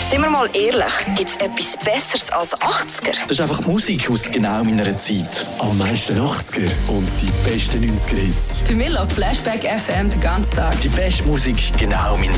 Sind wir mal ehrlich, gibt es etwas Besseres als 80er? Das ist einfach Musik aus genau meiner Zeit. Am meisten 80er und die besten 90er Hits. Für mich läuft Flashback FM den ganzen Tag. Die beste Musik genau mein